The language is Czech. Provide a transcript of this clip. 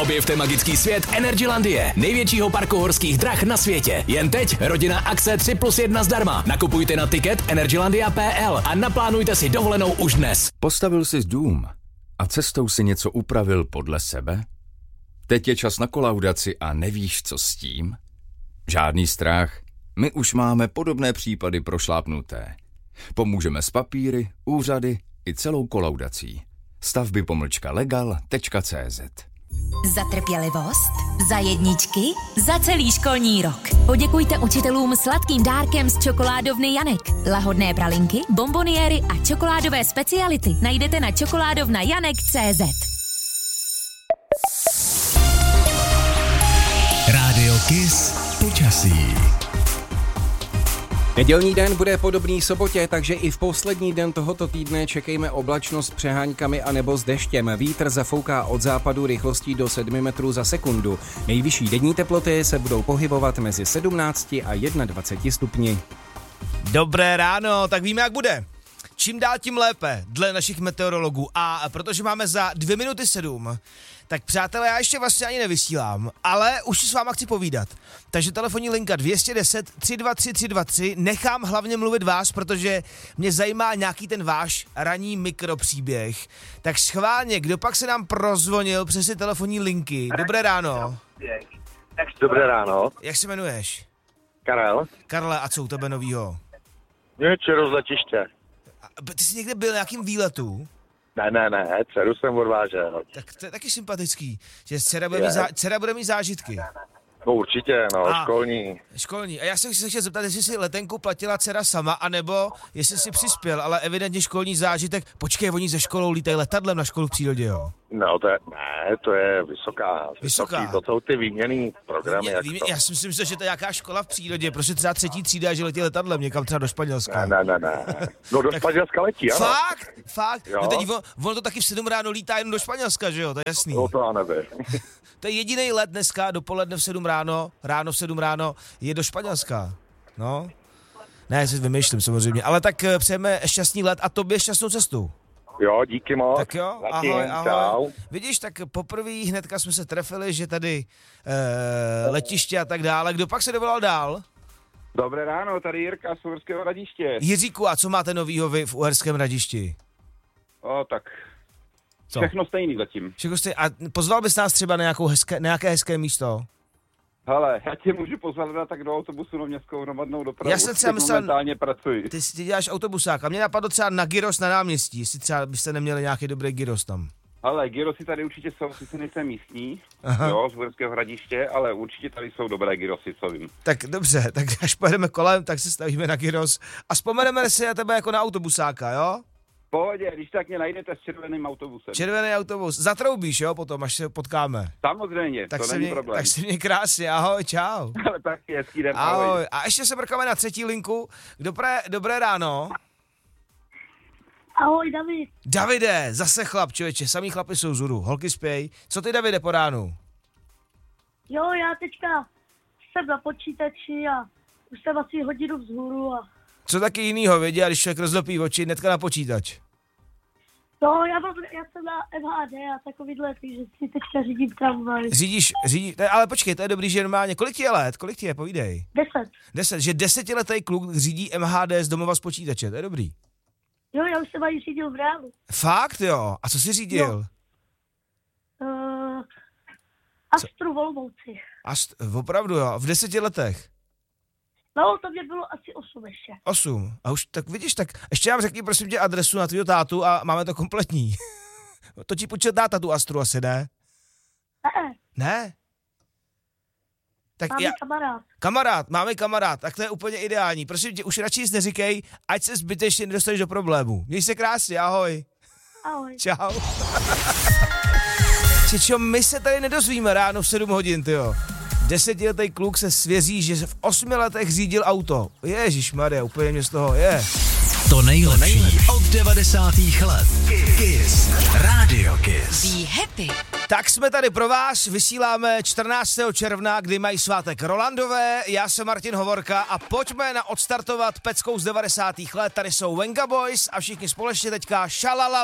Objevte magický svět Energylandie, největšího parku horských drah na světě. Jen teď rodina akce 3+1 zdarma. Nakupujte na tiket energylandia.pl a naplánujte si dovolenou už dnes. Postavil jsi dům a cestou si něco upravil podle sebe? Teď je čas na kolaudaci a nevíš, co s tím? Žádný strach. My už máme podobné případy prošlápnuté. Pomůžeme s papíry, úřady i celou kolaudací. stavby-legal.cz. Za trpělivost, za jedničky, za celý školní rok. Poděkujte učitelům sladkým dárkem z čokoládovny Janek. Lahodné pralinky, bonboniéry a čokoládové speciality najdete na čokoládovnajanek.cz. Rádio Kiss počasí. Nedělní den bude podobný sobotě, takže i v poslední den tohoto týdne čekejme oblačnost s přehánkami anebo s deštěm. Vítr zafouká od západu rychlostí do 7 metrů za sekundu. Nejvyšší denní teploty se budou pohybovat mezi 17 a 21 stupni. Dobré ráno, tak víme, jak bude. Čím dál tím lépe, dle našich meteorologů. A protože máme za 2 minuty 7, tak přátelé, já ještě vlastně ani nevysílám, ale už si s váma chci povídat. Takže telefonní linka 210 323 323, nechám hlavně mluvit vás, protože mě zajímá nějaký ten váš ranní mikropříběh. Tak schválně, kdo pak se nám prozvonil přes ty telefonní linky? Dobré ráno. Dobré ráno. Jak se jmenuješ? Karel. Karle, a co u tebe novýho? Čeru z letiště. Ty jsi někde byl na nějakým výletu? Ne, dceru jsem odvážel. Tak to je taky sympatický, že dcera bude mít zážitky. No určitě, školní. A já jsem se chtěl zeptat, jestli si letenku platila dcera sama, anebo jestli si přispěl, ale evidentně školní zážitek. Počkej, oni ze školou lítají letadlem na školu v přírodě, jo? No to je vysoká. To jsou ty výměnný programy. Já si myslím, že to je nějaká škola v přírodě, prostě třeba 3. třída, že letí letadlem někam třeba do Španělska. Ne. No do Španělska letí, ano. Fakt? Jo. No teď ono to taky v 7 ráno lítá jenom do Španělska, že jo, to je jasný. No to já nevím. To je jediný let dneska, dopoledne v 7 ráno v 7 ráno, je do Španělska. No. Ne, já si vymýšlím samozřejmě, ale tak přejeme šťastný let a tobě šťastnou cestu. Jo, díky moc. Tak jo, ahoj. Čau. Vidíš, tak poprvé hnedka jsme se trefili, že tady letiště a tak dále. Kdo pak se dovolal dál? Dobré ráno, tady Jirka z Uherského Hradiště. Jiříku, a co máte novýho vy v Uherském Hradišti? Tak Co? Všechno stejný zatím. A pozval bys nás třeba na nějaké hezké místo? Hele, já tě můžu pozvat tak do autobusu na městskou hromadnou dopravu. Já jsem třeba myslel, momentálně pracuji. Ty děláš autobusák a mě napadlo třeba na gyros na náměstí, jestli třeba byste neměli nějaký dobrý gyros tam. Hele, gyrosy tady určitě jsou, sice nejsem místní, jo, z Uherského Hradiště, ale určitě tady jsou dobré gyrosy, co vím. Tak dobře, tak až pojedeme kolem, tak se stavíme na gyros a vzpomeneme si na tebe jako na autobusáka, jo? V pohodě, když tak mě najdete s červeným autobusem. Červený autobus, zatroubíš, jo, potom, až se potkáme. Samozřejmě, tak to není problém. Tak si mě krásně, ahoj, čau. Ale taky hezký den, ahoj. A ještě se mrkáme na 3. linku. Dobré ráno. Ahoj, David. Davide, zase chlap, člověče, samý chlapi jsou vzhůru, holky spěj. Co ty, Davide, po ránu? Jo, já teďka jsem na počítači a už jsem asi hodinu vzhůru a... Co taky jinýho vědí, když člověk rozdopí oči, hnedka na počítač? No, já jsem na MHD a takovýhle, takže si teďka řídím tramvaj. Řídíš, ale počkej, to je dobrý, že normálně, kolik ti je, povídej. 10, že 10letý kluk řídí MHD z domova z počítače, to je dobrý. Jo, já už jsem ani řídil v reálu. Fakt jo, a co jsi řídil? Astru v Olomouci. Opravdu jo, v 10 letech? No, to mě bylo asi 8 ještě. 8. A už tak vidíš, tak ještě nám řekni prosím tě adresu na tvýho tátu a máme to kompletní. To ti počít táta tu Astru asi, ne? Ne? Tak máme kamarád, tak to je úplně ideální. Prosím tě, už radši nic neříkej, ať se zbytečně nedostaneš do problému. Měj se krásně, ahoj. Ahoj. Čau. Čo, my se tady nedozvíme ráno v 7 hodin, tyjo. 10letý kluk se svěří, že v 8 letech řídil auto. Ježišmarja, úplně mě z toho je. To nejlepší od 90. let. Kiss. Radio Kiss. Be happy. Tak jsme tady pro vás, vysíláme 14. června, kdy mají svátek Rolandové, já jsem Martin Hovorka a pojďme na odstartovat peckou z 90. let. Tady jsou Venga Boys a všichni společně teďka šalala.